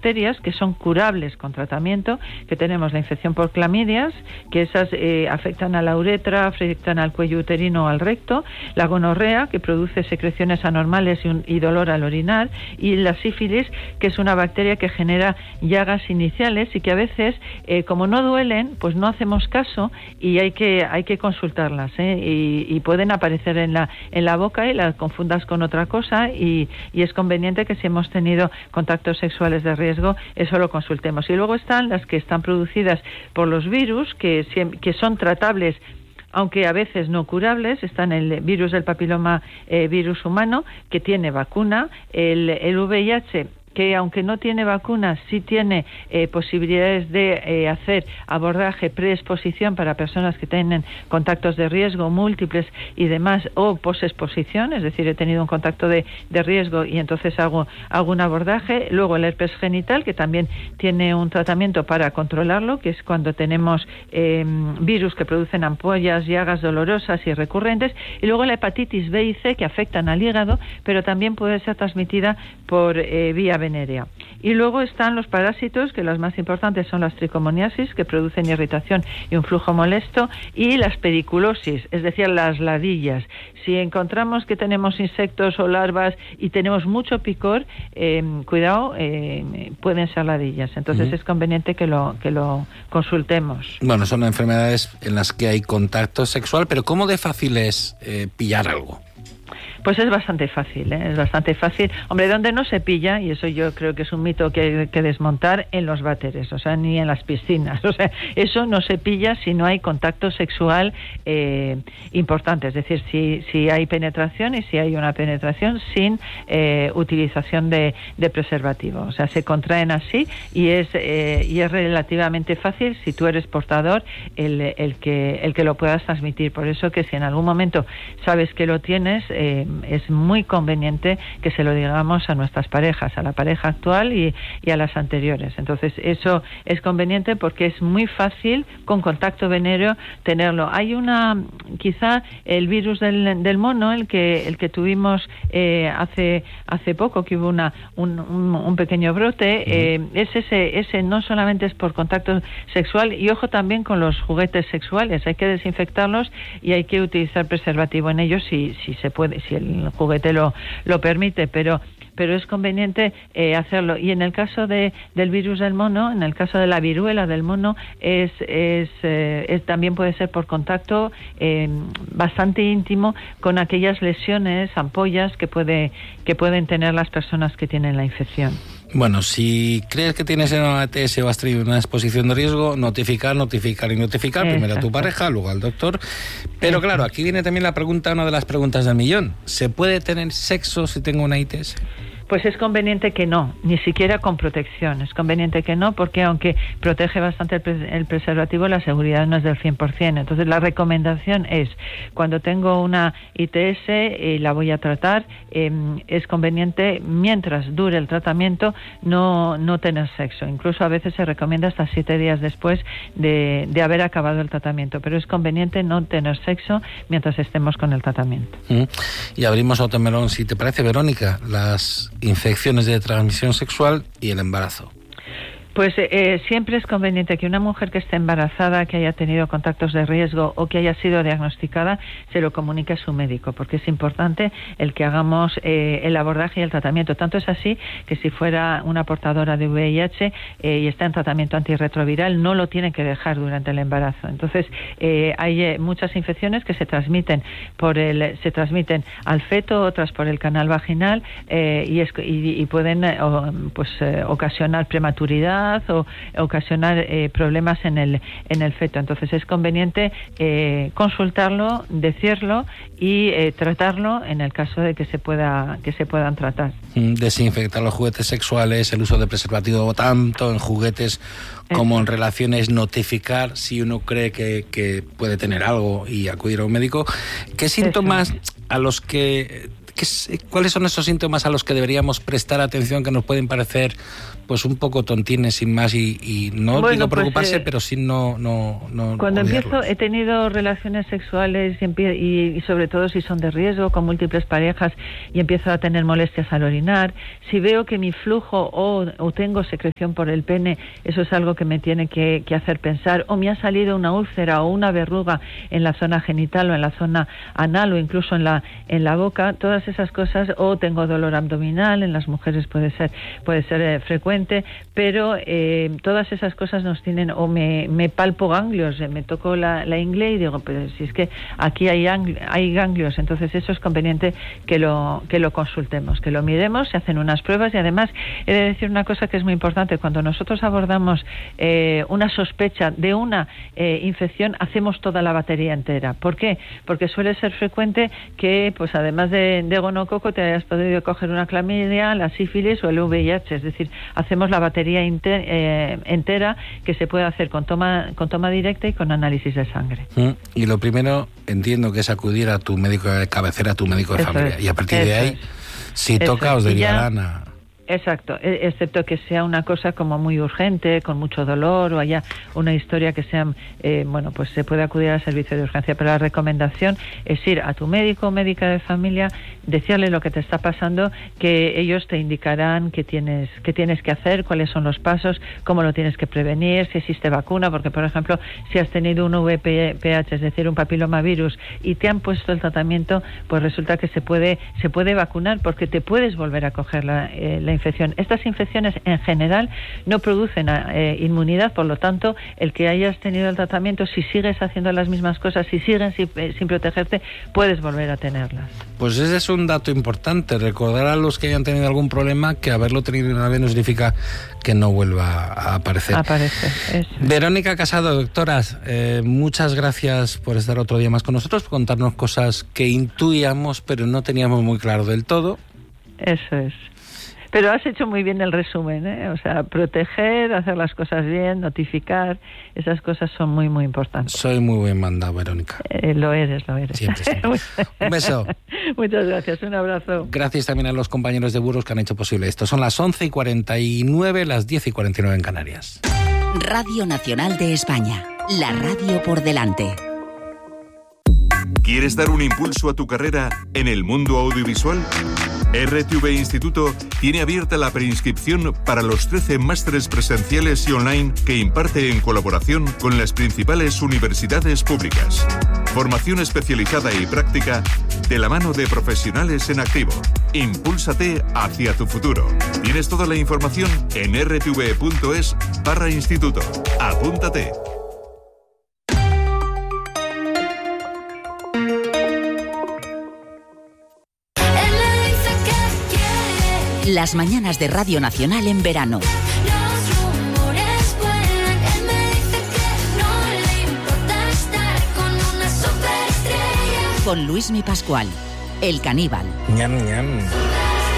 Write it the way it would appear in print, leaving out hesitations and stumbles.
bacterias que son curables con tratamiento, que tenemos la infección por clamidias, que esas afectan a la uretra, afectan al cuello uterino o al recto, la gonorrea, que produce secreciones anormales y dolor al orinar, y la sífilis, que es una bacteria que genera llagas iniciales y que a veces, como no duelen, pues no hacemos caso y hay que consultarlas, y pueden aparecer en la boca y las confundas con otra cosa, y es conveniente que si hemos tenido contactos sexuales de riesgo, eso lo consultemos. Y luego están las que están producidas por los virus, que son tratables, aunque a veces no curables. Están el virus del papiloma virus humano, que tiene vacuna, el VIH, que aunque no tiene vacuna, sí tiene posibilidades de hacer abordaje preexposición para personas que tienen contactos de riesgo múltiples y demás, o posexposición, es decir, he tenido un contacto de riesgo y entonces hago un abordaje. Luego el herpes genital, que también tiene un tratamiento para controlarlo, que es cuando tenemos virus que producen ampollas, llagas dolorosas y recurrentes. Y luego la hepatitis B y C, que afectan al hígado, pero también puede ser transmitida por vía venérea. Y luego están los parásitos, que los más importantes son las tricomoniasis, que producen irritación y un flujo molesto, y las pediculosis, es decir, las ladillas. Si encontramos que tenemos insectos o larvas y tenemos mucho picor, cuidado, pueden ser ladillas. Entonces es conveniente que lo consultemos. Bueno, son enfermedades en las que hay contacto sexual, pero ¿cómo de fácil es pillar algo? Pues es bastante fácil, es bastante fácil. Hombre, donde no se pilla, y eso yo creo que es un mito que hay que desmontar, en los váteres, o sea, ni en las piscinas. O sea, eso no se pilla si no hay contacto sexual importante. Es decir, si hay penetración y si hay una penetración sin utilización de preservativo. O sea, se contraen así y es relativamente fácil, si tú eres portador, el que lo puedas transmitir. Por eso que si en algún momento sabes que lo tienes, es muy conveniente que se lo digamos a nuestras parejas, a la pareja actual y a las anteriores. Entonces eso es conveniente porque es muy fácil con contacto venéreo tenerlo. Hay quizá el virus del mono, el que tuvimos hace poco, que hubo un pequeño brote, ese no solamente es por contacto sexual, y ojo también con los juguetes sexuales, hay que desinfectarlos y hay que utilizar preservativo en ellos si se puede, si el juguete lo permite, pero es conveniente hacerlo. Y en el caso del virus del mono, en el caso de la viruela del mono, también puede ser por contacto bastante íntimo con aquellas lesiones, ampollas que pueden tener las personas que tienen la infección. Bueno, si crees que tienes una ETS o has tenido una exposición de riesgo, notificar. Primero a tu pareja, luego al doctor. Pero claro, aquí viene también una de las preguntas del millón. ¿Se puede tener sexo si tengo una ITS? Pues es conveniente que no, ni siquiera con protección. Es conveniente que no, porque aunque protege bastante el preservativo, la seguridad no es del 100%. Entonces la recomendación es, cuando tengo una ITS y la voy a tratar, es conveniente, mientras dure el tratamiento, no tener sexo. Incluso a veces se recomienda hasta 7 días después de haber acabado el tratamiento. Pero es conveniente no tener sexo mientras estemos con el tratamiento. Y abrimos otro melón, si te parece, Verónica, las infecciones de transmisión sexual y el embarazo. Pues siempre es conveniente que una mujer que esté embarazada, que haya tenido contactos de riesgo o que haya sido diagnosticada, se lo comunique a su médico, porque es importante el que hagamos el abordaje y el tratamiento. Tanto es así que si fuera una portadora de VIH y está en tratamiento antirretroviral, no lo tiene que dejar durante el embarazo. Entonces hay muchas infecciones que se transmiten al feto, otras por el canal vaginal, y pueden ocasionar prematuridad o ocasionar problemas en el feto. Entonces es conveniente consultarlo, decirlo y tratarlo en el caso de que se puedan tratar. Desinfectar los juguetes sexuales, el uso de preservativo tanto en juguetes como en relaciones, notificar si uno cree que puede tener algo y acudir a un médico. ¿Qué síntomas ¿Cuáles son esos síntomas a los que deberíamos prestar atención, que nos pueden parecer pues un poco tontines sin más y no digo preocuparse, pero sí no cuando odiarlos. he tenido relaciones sexuales y sobre todo si son de riesgo, con múltiples parejas, y empiezo a tener molestias al orinar, si veo que mi flujo o tengo secreción por el pene, eso es algo que me tiene que hacer pensar, o me ha salido una úlcera o una verruga en la zona genital o en la zona anal o incluso en la boca, todas esas cosas, o tengo dolor abdominal, en las mujeres puede ser frecuente, pero todas esas cosas nos tienen, o me palpo ganglios, me toco la ingle y digo, pero si es que aquí hay ganglios, entonces eso es conveniente que lo consultemos, que lo miremos, se hacen unas pruebas. Y además he de decir una cosa que es muy importante: cuando nosotros abordamos una sospecha de una infección, hacemos toda la batería entera. ¿Por qué? Porque suele ser frecuente que, pues además de gonococo, te hayas podido coger una clamidia, la sífilis o el VIH, es decir, hacemos la batería entera, que se puede hacer con toma directa y con análisis de sangre. Y lo primero, entiendo que es acudir a tu médico de cabecera, a tu médico de familia, y a partir de ahí, si toca, os derivarán a... Exacto, excepto que sea una cosa como muy urgente, con mucho dolor, o haya una historia que sea, pues se puede acudir al servicio de urgencia, pero la recomendación es ir a tu médico o médica de familia, decirle lo que te está pasando, que ellos te indicarán qué tienes que hacer, cuáles son los pasos, cómo lo tienes que prevenir, si existe vacuna, porque por ejemplo, si has tenido un VPH, es decir, un papilomavirus, y te han puesto el tratamiento, pues resulta que se puede vacunar, porque te puedes volver a coger la infección. Estas infecciones en general no producen inmunidad, por lo tanto, el que hayas tenido el tratamiento, si sigues haciendo las mismas cosas, si siguen sin protegerte, puedes volver a tenerlas. Pues ese es un dato importante, recordar a los que hayan tenido algún problema que haberlo tenido una vez no significa que no vuelva a aparecer. Eso. Verónica Casado, doctoras, muchas gracias por estar otro día más con nosotros, por contarnos cosas que intuíamos pero no teníamos muy claro del todo. Eso es. Pero has hecho muy bien el resumen, ¿eh? O sea, proteger, hacer las cosas bien, notificar, esas cosas son muy, muy importantes. Soy muy buen mandado, Verónica. Lo eres. Siempre. Un beso. Muchas gracias, un abrazo. Gracias también a los compañeros de Burgos que han hecho posible esto. Son las 11:49, las 10:49 en Canarias. Radio Nacional de España, la radio por delante. ¿Quieres dar un impulso a tu carrera en el mundo audiovisual? RTV Instituto tiene abierta la preinscripción para los 13 másteres presenciales y online que imparte en colaboración con las principales universidades públicas. Formación especializada y práctica de la mano de profesionales en activo. Impúlsate hacia tu futuro. Tienes toda la información en rtv.es/instituto. Apúntate. Las mañanas de Radio Nacional en verano. Los rumores vuelan, él me dice que no le importa estar con una superestrella. Con Luismi Pascual, el caníbal. Ñam, ñam.